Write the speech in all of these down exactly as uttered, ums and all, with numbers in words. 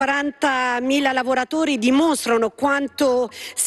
quarantamila lavoratori dimostrano quanto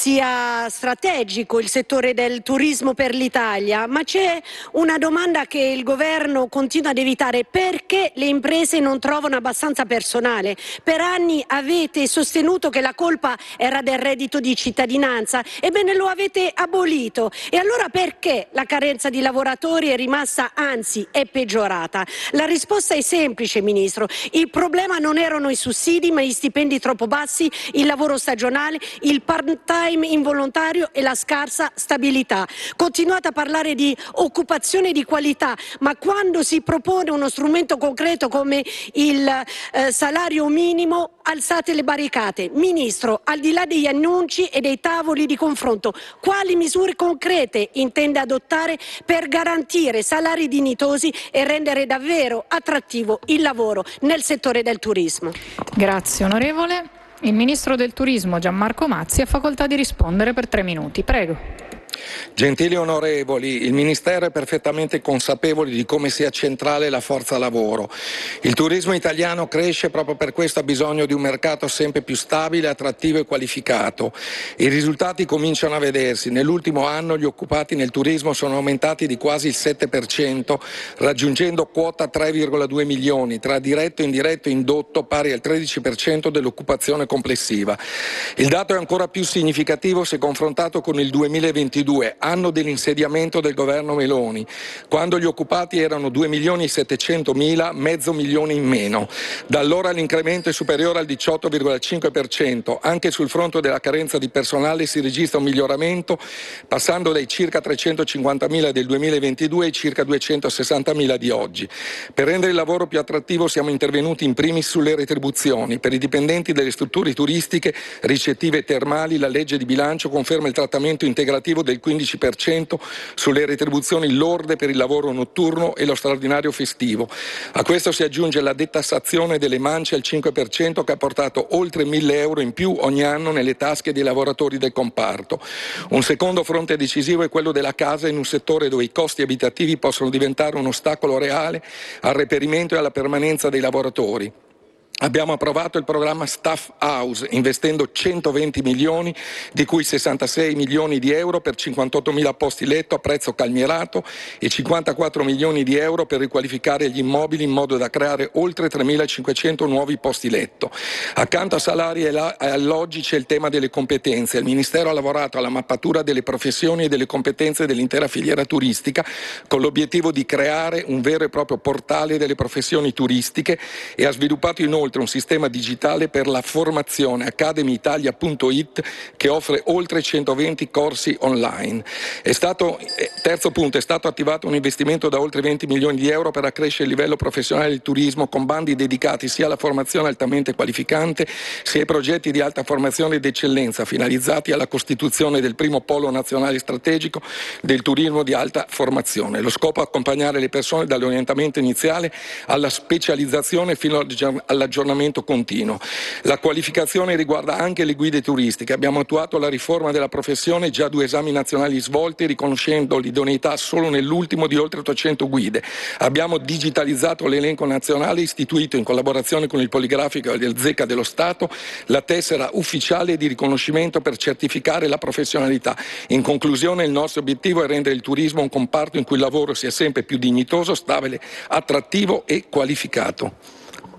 sia strategico il settore del turismo per l'Italia, ma c'è una domanda che il governo continua ad evitare: perché le imprese non trovano abbastanza personale? Per anni avete sostenuto che la colpa era del reddito di cittadinanza, ebbene lo avete abolito, e allora perché la carenza di lavoratori è rimasta, anzi è peggiorata? La risposta è semplice, Ministro: il problema non erano i sussidi, ma gli stipendi troppo bassi, il lavoro stagionale, il part-time involontario e la scarsa stabilità. Continuate a parlare di occupazione di qualità, ma quando si propone uno strumento concreto come il eh, salario minimo alzate le barricate. Ministro, al di là degli annunci e dei tavoli di confronto, quali misure concrete intende adottare per garantire salari dignitosi e rendere davvero attrattivo il lavoro nel settore del turismo? Grazie onorevole. Il Ministro del Turismo Gianmarco Mazzi ha facoltà di rispondere per tre minuti. Prego. Gentili onorevoli, il Ministero è perfettamente consapevole di come sia centrale la forza lavoro. Il turismo italiano cresce, proprio per questo ha bisogno di un mercato sempre più stabile, attrattivo e qualificato. I risultati cominciano a vedersi. Nell'ultimo anno gli occupati nel turismo sono aumentati di quasi il sette per cento, raggiungendo quota tre virgola due milioni, tra diretto, indiretto e indotto, pari al tredici per cento dell'occupazione complessiva. Il dato è ancora più significativo se confrontato con il duemilaventidue, anno dell'insediamento del governo Meloni, quando gli occupati erano due milioni e settecentomila, mezzo milione in meno. Da allora l'incremento è superiore al diciotto virgola cinque per cento. Anche sul fronte della carenza di personale si registra un miglioramento, passando dai circa trecentocinquantamila del duemilaventidue ai circa duecentosessantamila di oggi. Per rendere il lavoro più attrattivo siamo intervenuti in primis sulle retribuzioni. Per i dipendenti delle strutture turistiche, ricettive e termali, la legge di bilancio conferma il trattamento integrativo del quindici per cento sulle retribuzioni lorde per il lavoro notturno e lo straordinario festivo. A questo si aggiunge la detassazione delle mance al cinque per cento, che ha portato oltre mille euro in più ogni anno nelle tasche dei lavoratori del comparto. Un secondo fronte decisivo è quello della casa, in un settore dove i costi abitativi possono diventare un ostacolo reale al reperimento e alla permanenza dei lavoratori. Abbiamo approvato il programma Staff House, investendo centoventi milioni, di cui sessantasei milioni di euro per cinquantottomila posti letto a prezzo calmierato e cinquantaquattro milioni di euro per riqualificare gli immobili in modo da creare oltre tremilacinquecento nuovi posti letto. Accanto a salari e alloggi c'è il tema delle competenze. Il Ministero ha lavorato alla mappatura delle professioni e delle competenze dell'intera filiera turistica, con l'obiettivo di creare un vero e proprio portale delle professioni turistiche, e ha sviluppato inoltre un sistema digitale per la formazione, academy italia punto it, che offre oltre centoventi corsi online. È stato, terzo punto, è stato attivato un investimento da oltre venti milioni di euro per accrescere il livello professionale del turismo, con bandi dedicati sia alla formazione altamente qualificante sia ai progetti di alta formazione ed eccellenza, finalizzati alla costituzione del primo polo nazionale strategico del turismo di alta formazione. Lo scopo è accompagnare le persone dall'orientamento iniziale alla specializzazione fino all'aggiornamento continuo. La qualificazione riguarda anche le guide turistiche. Abbiamo attuato la riforma della professione, già due esami nazionali svolti, riconoscendo l'idoneità solo nell'ultimo di oltre ottocento guide. Abbiamo digitalizzato l'elenco nazionale, istituito in collaborazione con il Poligrafico del Zecca dello Stato la tessera ufficiale di riconoscimento per certificare la professionalità. In conclusione, il nostro obiettivo è rendere il turismo un comparto in cui il lavoro sia sempre più dignitoso, stabile, attrattivo e qualificato.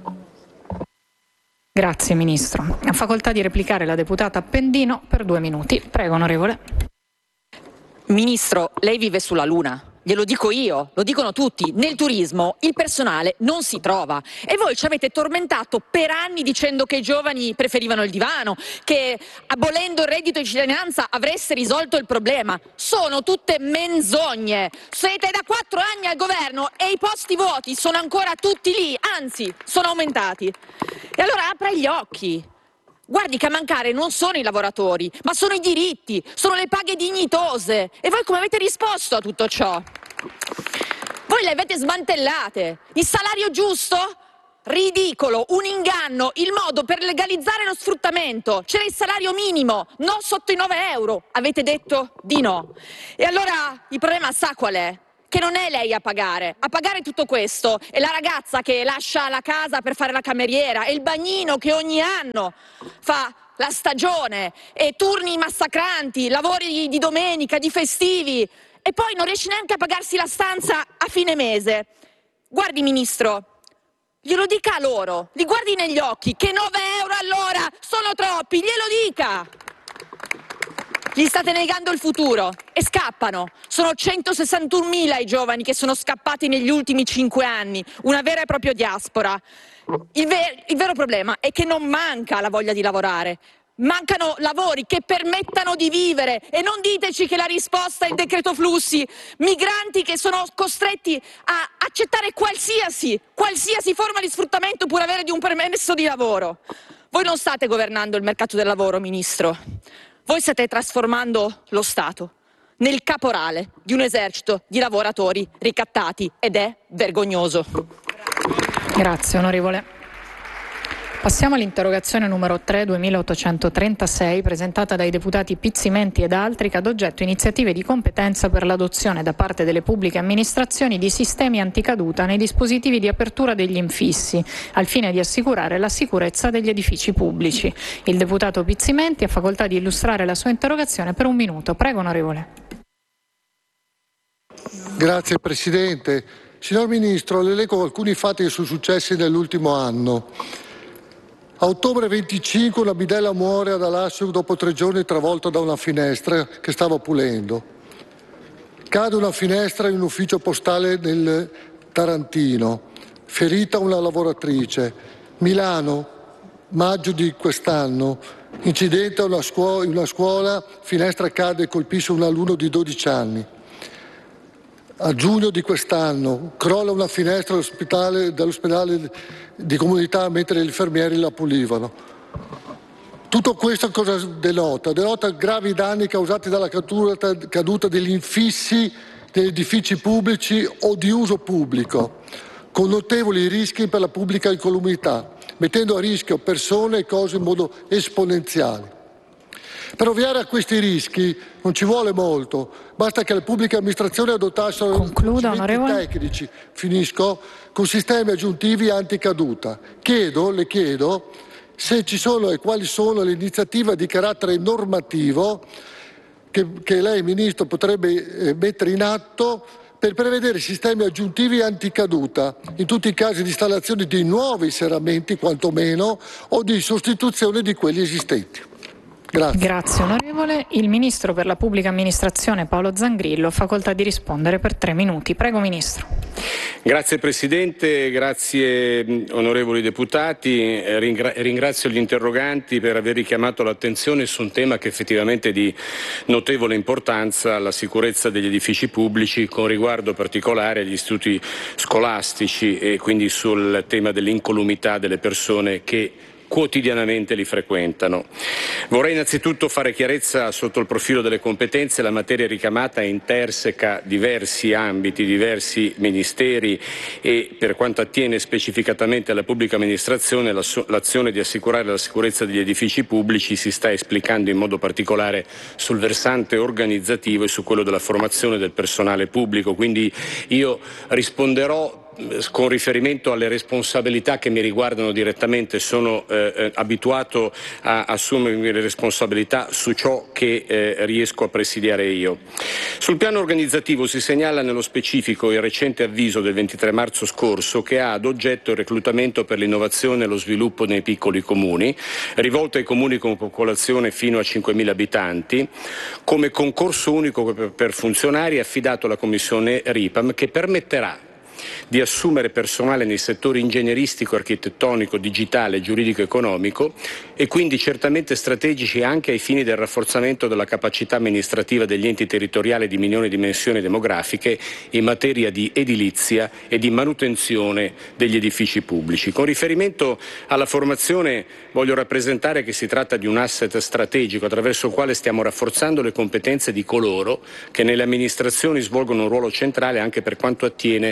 Grazie Ministro. Ha facoltà di replicare la deputata Appendino per due minuti. Prego onorevole. Ministro, lei vive sulla Luna. Glielo dico io, lo dicono tutti, nel turismo il personale non si trova e voi ci avete tormentato per anni dicendo che i giovani preferivano il divano, che abolendo il reddito di cittadinanza avreste risolto il problema. Sono tutte menzogne. Siete da quattro anni al governo e i posti vuoti sono ancora tutti lì, anzi sono aumentati. E allora apra gli occhi. Guardi che a mancare non sono i lavoratori, ma sono i diritti, sono le paghe dignitose. E voi come avete risposto a tutto ciò? Voi le avete smantellate. Il salario giusto? Ridicolo, un inganno, il modo per legalizzare lo sfruttamento. C'era il salario minimo, non sotto i nove euro. Avete detto di no. E allora il problema sa qual è? che non è lei a pagare. A pagare tutto questo è la ragazza che lascia la casa per fare la cameriera, è il bagnino che ogni anno fa la stagione, e turni massacranti, lavori di domenica, di festivi, e poi non riesce neanche a pagarsi la stanza a fine mese. Guardi, Ministro, glielo dica a loro, li guardi negli occhi, che nove euro all'ora sono troppi, glielo dica! Gli state negando il futuro e scappano. Sono centosessantunomila i giovani che sono scappati negli ultimi cinque anni, una vera e propria diaspora. Il, ver- il vero problema è che non manca la voglia di lavorare. Mancano lavori che permettano di vivere, e non diteci che la risposta è il decreto flussi, migranti che sono costretti a accettare qualsiasi, qualsiasi forma di sfruttamento pur avere di un permesso di lavoro. Voi non state governando il mercato del lavoro, Ministro. Voi state trasformando lo Stato nel caporale di un esercito di lavoratori ricattati, ed è vergognoso. Grazie, onorevole. Passiamo all'interrogazione numero tre duemilaottocentotrentasei, presentata dai deputati Pizzimenti ed altri, che ha ad oggetto iniziative di competenza per l'adozione da parte delle pubbliche amministrazioni di sistemi anticaduta nei dispositivi di apertura degli infissi, al fine di assicurare la sicurezza degli edifici pubblici. Il deputato Pizzimenti ha facoltà di illustrare la sua interrogazione per un minuto. Prego, onorevole. Grazie Presidente. Signor Ministro, le leggo alcuni fatti che sono successi nell'ultimo anno. A ottobre venticinque una bidella muore ad Alassio dopo tre giorni travolta da una finestra che stava pulendo. Cade una finestra in un ufficio postale nel Tarantino. Ferita una lavoratrice. Milano, maggio di quest'anno. Incidente a una scuola, in una scuola, finestra cade e colpisce un alunno di dodici anni. A giugno di quest'anno crolla una finestra dell'ospedale, dell'ospedale di comunità mentre gli infermieri la pulivano. Tutto questo cosa denota? Denota gravi danni causati dalla caduta, caduta degli infissi degli edifici pubblici o di uso pubblico, con notevoli rischi per la pubblica incolumità, mettendo a rischio persone e cose in modo esponenziale. Per ovviare a questi rischi non ci vuole molto, basta che le pubbliche amministrazioni adottassero Concluda, strumenti tecnici, finisco, con sistemi aggiuntivi anticaduta. Chiedo, le chiedo se ci sono e quali sono le iniziative di carattere normativo che, che lei, Ministro, potrebbe eh, mettere in atto per prevedere sistemi aggiuntivi anticaduta in tutti i casi di installazione di nuovi serramenti, quantomeno, o di sostituzione di quelli esistenti. Grazie. Grazie onorevole. Il Ministro per la Pubblica Amministrazione Paolo Zangrillo ha facoltà di rispondere per tre minuti. Prego, Ministro. Grazie Presidente, grazie onorevoli deputati, ringrazio gli interroganti per aver richiamato l'attenzione su un tema che effettivamente è di notevole importanza, la sicurezza degli edifici pubblici, con riguardo particolare agli istituti scolastici e quindi sul tema dell'incolumità delle persone che quotidianamente li frequentano. Vorrei innanzitutto fare chiarezza sotto il profilo delle competenze. La materia richiamata interseca diversi ambiti, diversi ministeri, e per quanto attiene specificatamente alla pubblica amministrazione, l'azione di assicurare la sicurezza degli edifici pubblici si sta esplicando in modo particolare sul versante organizzativo e su quello della formazione del personale pubblico. Quindi io risponderò con riferimento alle responsabilità che mi riguardano direttamente. Sono eh, abituato a assumermi le responsabilità su ciò che eh, riesco a presidiare io. Sul piano organizzativo si segnala nello specifico il recente avviso del ventitré marzo scorso, che ha ad oggetto il reclutamento per l'innovazione e lo sviluppo nei piccoli comuni, rivolto ai comuni con popolazione fino a cinquemila abitanti, come concorso unico per funzionari affidato alla Commissione RIPAM, che permetterà di assumere personale nei settori ingegneristico, architettonico, digitale, giuridico e economico, e quindi certamente strategici anche ai fini del rafforzamento della capacità amministrativa degli enti territoriali di minori dimensioni demografiche in materia di edilizia e di manutenzione degli edifici pubblici. Con riferimento alla formazione voglio rappresentare che si tratta di un asset strategico attraverso il quale stiamo rafforzando le competenze di coloro che nelle amministrazioni svolgono un ruolo centrale anche per quanto attiene alla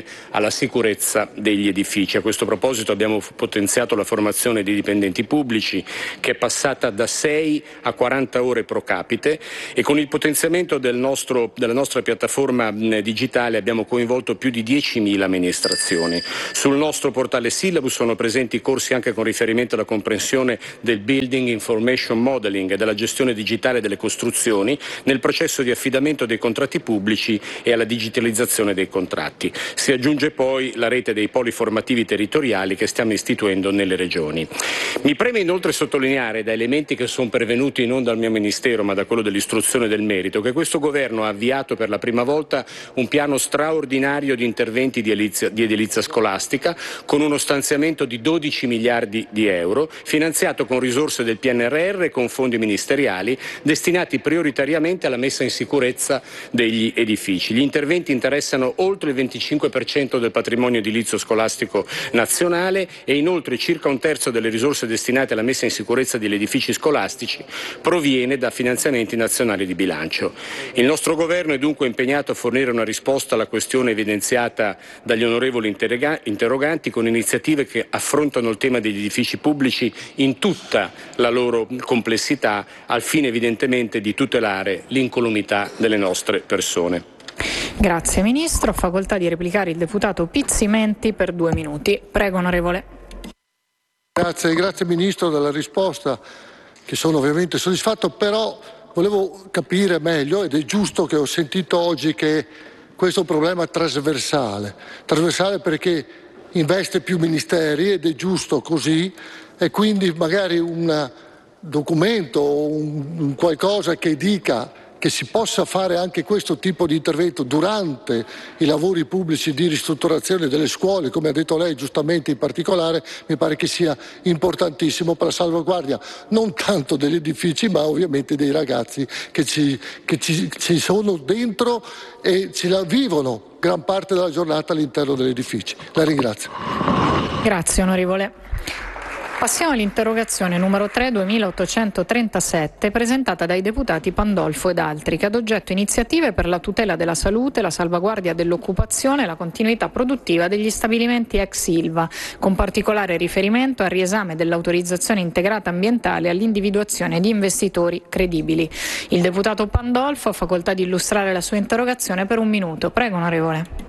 alla sicurezza degli edifici. A questo proposito abbiamo potenziato la formazione di dipendenti pubblici, che è passata da sei a quaranta ore pro capite, e con il potenziamento del nostro, della nostra piattaforma digitale abbiamo coinvolto più di diecimila amministrazioni. Sul nostro portale Syllabus sono presenti corsi anche con riferimento alla comprensione del Building Information Modeling e della gestione digitale delle costruzioni nel processo di affidamento dei contratti pubblici e alla digitalizzazione dei contratti. Si aggiunge poi la rete dei poli formativi territoriali che stiamo istituendo nelle regioni. Mi preme inoltre sottolineare, da elementi che sono pervenuti non dal mio Ministero ma da quello dell'istruzione e del merito, che questo Governo ha avviato per la prima volta un piano straordinario di interventi di edilizia, di edilizia scolastica con uno stanziamento di dodici miliardi di euro, finanziato con risorse del P N R R e con fondi ministeriali destinati prioritariamente alla messa in sicurezza degli edifici. Gli interventi interessano oltre il venticinque per cento del patrimonio edilizio scolastico nazionale e inoltre circa un terzo delle risorse destinate alla messa in sicurezza degli edifici scolastici proviene da finanziamenti nazionali di bilancio. Il nostro Governo è dunque impegnato a fornire una risposta alla questione evidenziata dagli onorevoli interroganti con iniziative che affrontano il tema degli edifici pubblici in tutta la loro complessità, al fine evidentemente di tutelare l'incolumità delle nostre persone. Grazie Ministro. Facoltà di replicare il deputato Pizzimenti per due minuti. Prego onorevole. Grazie, grazie Ministro della risposta, che sono ovviamente soddisfatto, però volevo capire meglio, ed è giusto che ho sentito oggi che questo è un problema trasversale, trasversale perché investe più ministeri ed è giusto così, e quindi magari un documento, un, un qualcosa che dica che si possa fare anche questo tipo di intervento durante i lavori pubblici di ristrutturazione delle scuole, come ha detto lei giustamente in particolare, mi pare che sia importantissimo per la salvaguardia non tanto degli edifici ma ovviamente dei ragazzi che ci, che ci, ci sono dentro e ci la vivono gran parte della giornata all'interno degli edifici. La ringrazio. Grazie onorevole. Passiamo all'interrogazione numero tre duemilaottocentotrentasette presentata dai deputati Pandolfo ed altri, che ad oggetto iniziative per la tutela della salute, la salvaguardia dell'occupazione e la continuità produttiva degli stabilimenti ex Ilva, con particolare riferimento al riesame dell'autorizzazione integrata ambientale e all'individuazione di investitori credibili. Il deputato Pandolfo ha facoltà di illustrare la sua interrogazione per un minuto. Prego onorevole.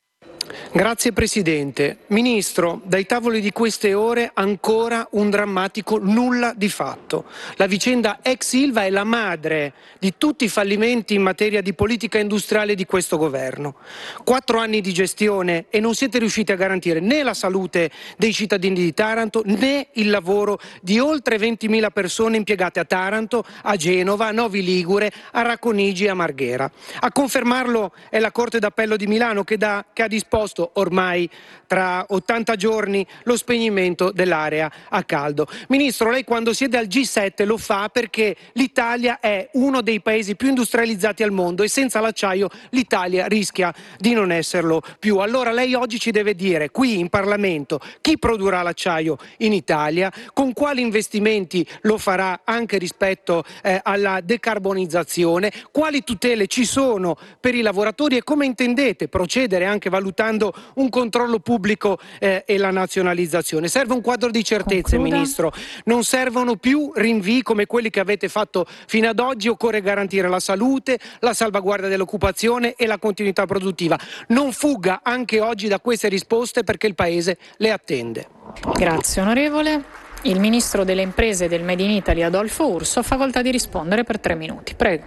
Grazie Presidente. Ministro, dai tavoli di queste ore ancora un drammatico nulla di fatto. La vicenda ex Ilva è la madre di tutti i fallimenti in materia di politica industriale di questo Governo. Quattro anni di gestione e non siete riusciti a garantire né la salute dei cittadini di Taranto né il lavoro di oltre ventimila persone impiegate a Taranto, a Genova, a Novi Ligure, a Racconigi e a Marghera. A confermarlo è la Corte d'Appello di Milano che, da, che ha disposto ormai tra ottanta giorni lo spegnimento dell'area a caldo. Ministro, lei quando siede al G sette lo fa perché l'Italia è uno dei paesi più industrializzati al mondo e senza l'acciaio l'Italia rischia di non esserlo più. Allora lei oggi ci deve dire qui in Parlamento chi produrrà l'acciaio in Italia, con quali investimenti lo farà anche rispetto eh, alla decarbonizzazione, quali tutele ci sono per i lavoratori e come intendete procedere anche valutando un controllo pubblico eh, e la nazionalizzazione. Serve un quadro di certezze, Concluda. Ministro. Non servono più rinvii come quelli che avete fatto fino ad oggi. Occorre garantire la salute, la salvaguardia dell'occupazione e la continuità produttiva. Non fugga anche oggi da queste risposte perché il Paese le attende. Grazie onorevole. Il Ministro delle Imprese e del Made in Italy Adolfo Urso ha facoltà di rispondere per tre minuti. Prego.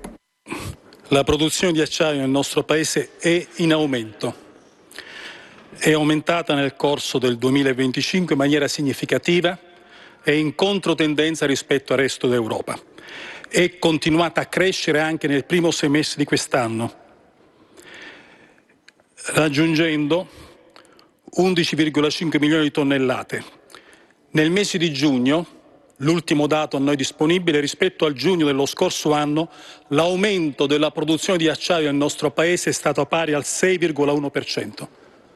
La produzione di acciaio nel nostro Paese è in aumento. È aumentata nel corso del duemilaventicinque in maniera significativa e in controtendenza rispetto al resto d'Europa. È continuata a crescere anche nel primo semestre di quest'anno, raggiungendo undici virgola cinque milioni di tonnellate. Nel mese di giugno, l'ultimo dato a noi disponibile, rispetto al giugno dello scorso anno, l'aumento della produzione di acciaio nel nostro Paese è stato pari al sei virgola uno per cento.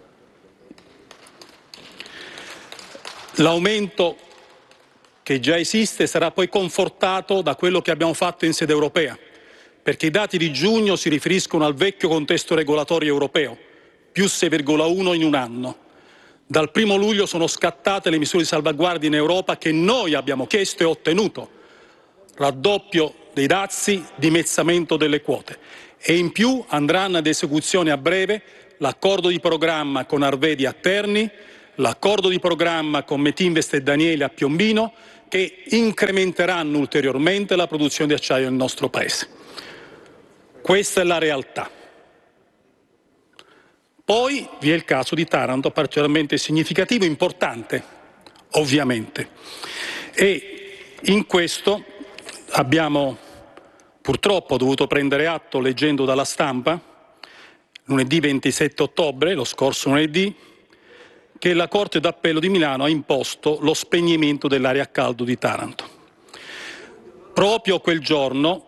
L'aumento che già esiste sarà poi confortato da quello che abbiamo fatto in sede europea, perché i dati di giugno si riferiscono al vecchio contesto regolatorio europeo, più sei virgola uno in un anno. Dal primo luglio sono scattate le misure di salvaguardia in Europa che noi abbiamo chiesto e ottenuto. Raddoppio dei dazi, dimezzamento delle quote. E in più andranno ad esecuzione a breve l'accordo di programma con Arvedi a Terni, l'accordo di programma con Metinvest e Daniele a Piombino, che incrementeranno ulteriormente la produzione di acciaio nel nostro Paese. Questa è la realtà. Poi vi è il caso di Taranto, particolarmente significativo, importante, ovviamente. E in questo abbiamo purtroppo dovuto prendere atto, leggendo dalla stampa, lunedì ventisette ottobre, lo scorso lunedì, che la Corte d'Appello di Milano ha imposto lo spegnimento dell'area a caldo di Taranto. Proprio quel giorno,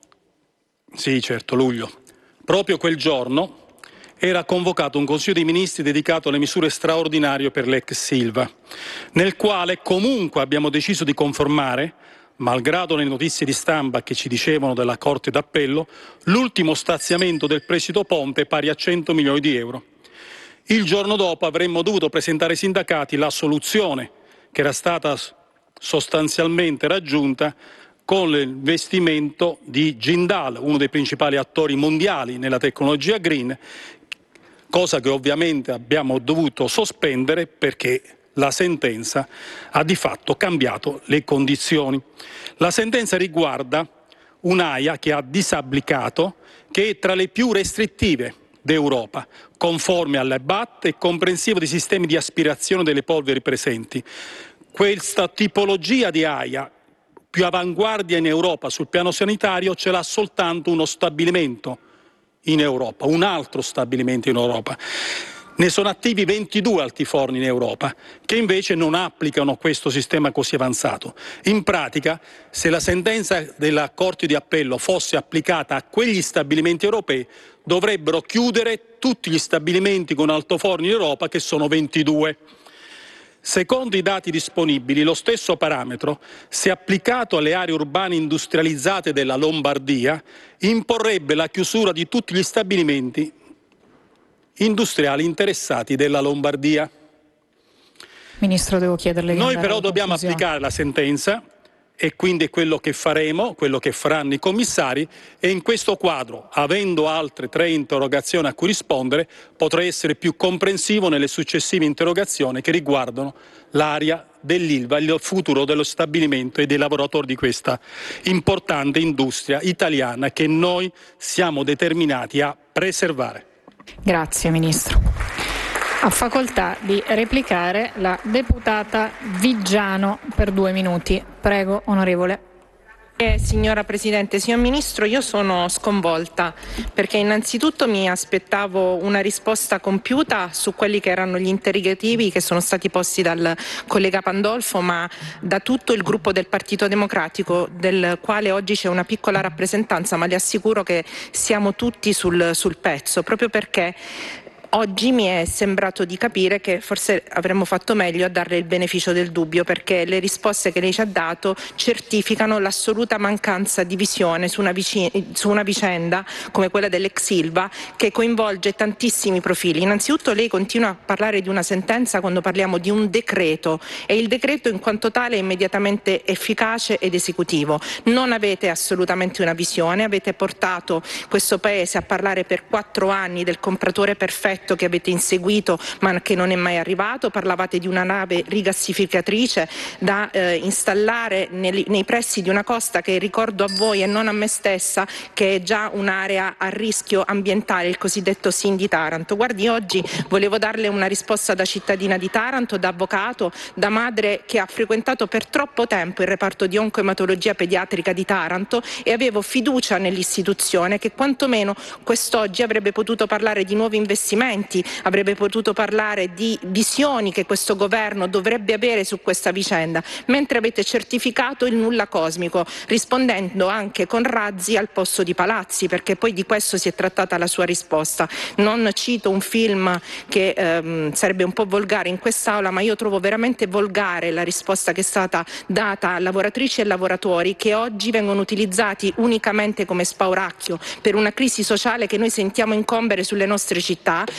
sì certo luglio, proprio quel giorno era convocato un Consiglio dei Ministri dedicato alle misure straordinarie per l'ex Ilva, nel quale comunque abbiamo deciso di confermare, malgrado le notizie di stampa che ci dicevano della Corte d'Appello, l'ultimo stanziamento del prestito ponte pari a cento milioni di euro. Il giorno dopo avremmo dovuto presentare ai sindacati la soluzione che era stata sostanzialmente raggiunta con l'investimento di Jindal, uno dei principali attori mondiali nella tecnologia green, cosa che ovviamente abbiamo dovuto sospendere perché la sentenza ha di fatto cambiato le condizioni. La sentenza riguarda un'AIA che ha disapplicato, che è tra le più restrittive d'Europa, conforme alle B A T e comprensivo dei sistemi di aspirazione delle polveri presenti. Questa tipologia di AIA, più avanguardia in Europa sul piano sanitario, ce l'ha soltanto uno stabilimento in Europa, un altro stabilimento in Europa. Ne sono attivi ventidue altiforni in Europa che invece non applicano questo sistema così avanzato. In pratica, se la sentenza della Corte di Appello fosse applicata a quegli stabilimenti europei, dovrebbero chiudere tutti gli stabilimenti con altoforni in Europa, che sono ventidue. Secondo i dati disponibili, lo stesso parametro, se applicato alle aree urbane industrializzate della Lombardia, imporrebbe la chiusura di tutti gli stabilimenti industriali interessati della Lombardia. Ministro, devo chiederle. Noi però dobbiamo applicare la sentenza e quindi è quello che faremo, quello che faranno i commissari, e in questo quadro, avendo altre tre interrogazioni a cui rispondere, potrei essere più comprensivo nelle successive interrogazioni che riguardano l'area dell'Ilva, il futuro dello stabilimento e dei lavoratori di questa importante industria italiana che noi siamo determinati a preservare. Grazie Ministro. Ha facoltà di replicare la deputata Viggiano per due minuti. Prego, onorevole. Eh, signora Presidente, signor Ministro, io sono sconvolta perché innanzitutto mi aspettavo una risposta compiuta su quelli che erano gli interrogativi che sono stati posti dal collega Pandolfo, ma da tutto il gruppo del Partito Democratico, del quale oggi c'è una piccola rappresentanza, ma le assicuro che siamo tutti sul, sul pezzo, proprio perché oggi mi è sembrato di capire che forse avremmo fatto meglio a darle il beneficio del dubbio, perché le risposte che lei ci ha dato certificano l'assoluta mancanza di visione su una, vici- su una vicenda come quella dell'ex Ilva, che coinvolge tantissimi profili. Innanzitutto lei continua a parlare di una sentenza quando parliamo di un decreto, e il decreto in quanto tale è immediatamente efficace ed esecutivo. Non avete assolutamente una visione, avete portato questo Paese a parlare per quattro anni del compratore perfetto che avete inseguito ma che non è mai arrivato. Parlavate di una nave rigassificatrice da eh, installare nei, nei pressi di una costa che, ricordo a voi e non a me stessa, che è già un'area a rischio ambientale, il cosiddetto S I N di Taranto. Guardi, oggi volevo darle una risposta da cittadina di Taranto, da avvocato, da madre che ha frequentato per troppo tempo il reparto di oncoematologia pediatrica di Taranto, e avevo fiducia nell'istituzione che quantomeno quest'oggi avrebbe potuto parlare di nuovi investimenti, avrebbe potuto parlare di visioni che questo governo dovrebbe avere su questa vicenda, mentre avete certificato il nulla cosmico, rispondendo anche con razzi al posto di palazzi, perché poi di questo si è trattata la sua risposta. Non cito un film che ehm, sarebbe un po' volgare in quest'Aula, ma io trovo veramente volgare la risposta che è stata data a lavoratrici e lavoratori che oggi vengono utilizzati unicamente come spauracchio per una crisi sociale che noi sentiamo incombere sulle nostre città,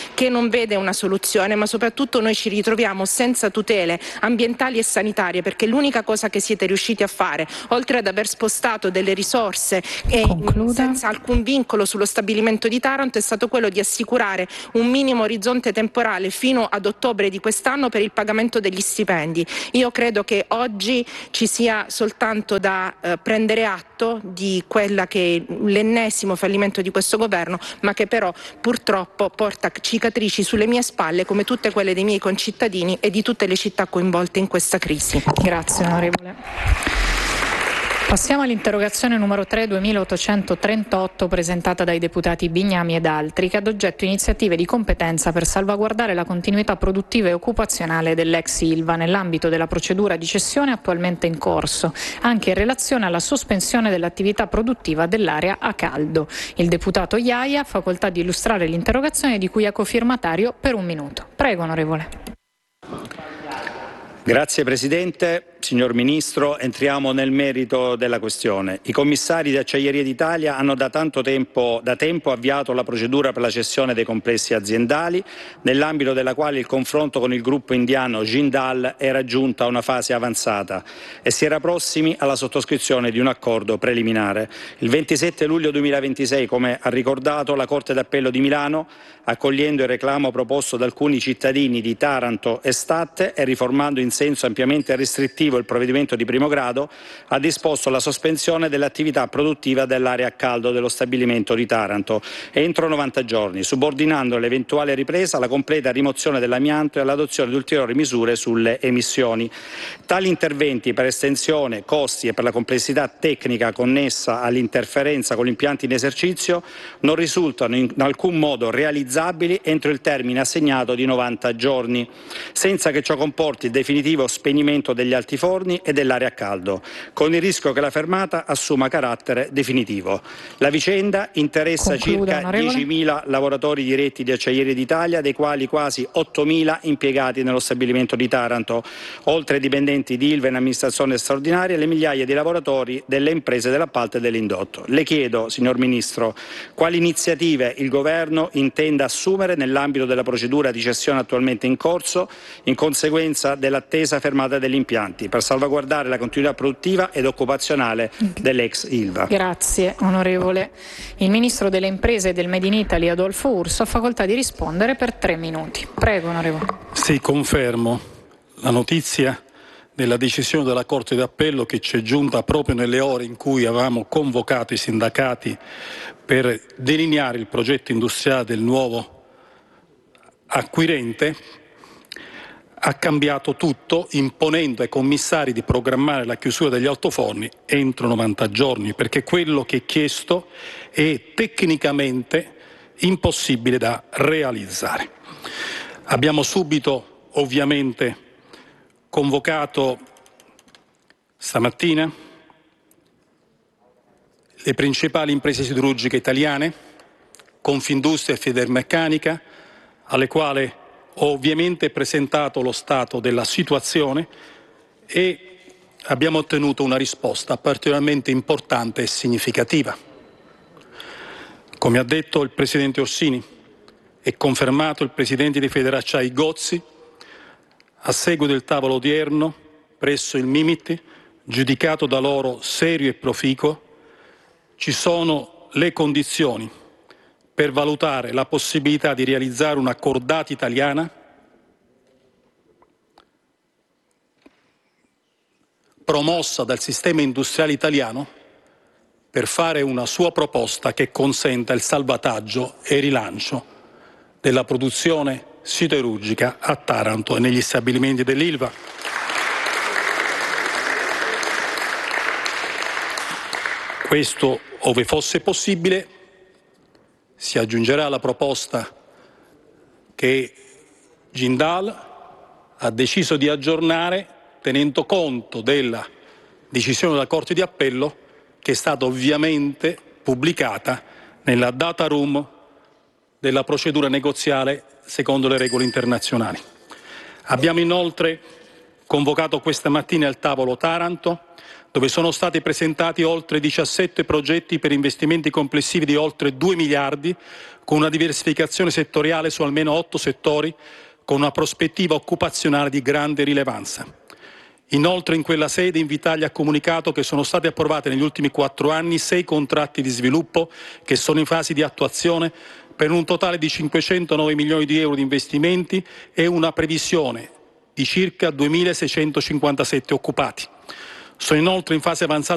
che non vede una soluzione, ma soprattutto noi ci ritroviamo senza tutele ambientali e sanitarie, perché l'unica cosa che siete riusciti a fare, oltre ad aver spostato delle risorse e senza alcun vincolo sullo stabilimento di Taranto, è stato quello di assicurare un minimo orizzonte temporale fino ad ottobre di quest'anno per il pagamento degli stipendi. Io credo che oggi ci sia soltanto da eh, prendere atto di quella che è l'ennesimo fallimento di questo governo, ma che però purtroppo porta cicatrici sulle mie spalle, come tutte quelle dei miei concittadini e di tutte le città coinvolte in questa crisi. Grazie onorevole. Passiamo all'interrogazione numero tre duemilaottocentotrentotto presentata dai deputati Bignami ed altri, che ha ad oggetto iniziative di competenza per salvaguardare la continuità produttiva e occupazionale dell'ex Ilva nell'ambito della procedura di cessione attualmente in corso, anche in relazione alla sospensione dell'attività produttiva dell'area a caldo. Il deputato Iaia ha facoltà di illustrare l'interrogazione, di cui è cofirmatario, per un minuto. Prego onorevole. Grazie Presidente. Signor Ministro, entriamo nel merito della questione. I commissari di Acciaierie d'Italia hanno da tanto tempo, da tempo avviato la procedura per la cessione dei complessi aziendali, nell'ambito della quale il confronto con il gruppo indiano Jindal era giunto a una fase avanzata e si era prossimi alla sottoscrizione di un accordo preliminare. Il ventisette luglio duemilaventisei, come ha ricordato, la Corte d'Appello di Milano, accogliendo il reclamo proposto da alcuni cittadini di Taranto e Statte e riformando in senso ampiamente restrittivo il provvedimento di primo grado, ha disposto la sospensione dell'attività produttiva dell'area a caldo dello stabilimento di Taranto entro novanta giorni, subordinando l'eventuale ripresa alla completa rimozione dell'amianto e all'adozione di ulteriori misure sulle emissioni. Tali interventi, per estensione, costi e per la complessità tecnica connessa all'interferenza con gli impianti in esercizio, non risultano in alcun modo realizzabili entro il termine assegnato di novanta giorni, senza che ciò comporti il definitivo spegnimento degli altiforni e dell'area a caldo, con il rischio che la fermata assuma carattere definitivo. La vicenda interessa Concluda, circa diecimila lavoratori diretti di Acciaierie d'Italia, dei quali quasi ottomila impiegati nello stabilimento di Taranto, oltre ai dipendenti di Ilva in amministrazione straordinaria e le migliaia di lavoratori delle imprese dell'appalto e dell'indotto. Le chiedo, signor Ministro, quali iniziative il Governo intenda assumere nell'ambito della procedura di cessione attualmente in corso, in conseguenza dell'attesa fermata degli impianti, per salvaguardare la continuità produttiva ed occupazionale dell'ex Ilva. Grazie onorevole. Il Ministro delle Imprese e del Made in Italy, Adolfo Urso, ha facoltà di rispondere per tre minuti. Prego onorevole. Sì, confermo la notizia della decisione della Corte d'Appello, che ci è giunta proprio nelle ore in cui avevamo convocato i sindacati per delineare il progetto industriale del nuovo acquirente. Ha cambiato tutto, imponendo ai commissari di programmare la chiusura degli altoforni entro novanta giorni, perché quello che è chiesto è tecnicamente impossibile da realizzare. Abbiamo subito, ovviamente, convocato stamattina le principali imprese siderurgiche italiane, Confindustria e Federmeccanica, alle quali ho ovviamente presentato lo stato della situazione e abbiamo ottenuto una risposta particolarmente importante e significativa. Come ha detto il Presidente Orsini e confermato il Presidente di Federacciai Gozzi, a seguito del tavolo odierno presso il Mimit, giudicato da loro serio e proficuo, ci sono le condizioni per valutare la possibilità di realizzare una cordata italiana promossa dal sistema industriale italiano per fare una sua proposta che consenta il salvataggio e il rilancio della produzione siderurgica a Taranto e negli stabilimenti dell'Ilva. Questo, ove fosse possibile, si aggiungerà alla proposta che Jindal ha deciso di aggiornare tenendo conto della decisione della Corte di Appello, che è stata ovviamente pubblicata nella data room della procedura negoziale secondo le regole internazionali. Abbiamo inoltre convocato questa mattina il tavolo Taranto, dove sono stati presentati oltre diciassette progetti per investimenti complessivi di oltre due miliardi, con una diversificazione settoriale su almeno otto settori, con una prospettiva occupazionale di grande rilevanza. Inoltre in quella sede Invitalia ha comunicato che sono state approvate negli ultimi quattro anni sei contratti di sviluppo che sono in fase di attuazione per un totale di cinquecentonove milioni di euro di investimenti e una previsione di circa duemilaseicentocinquantasette occupati. Sono inoltre in fase avanzata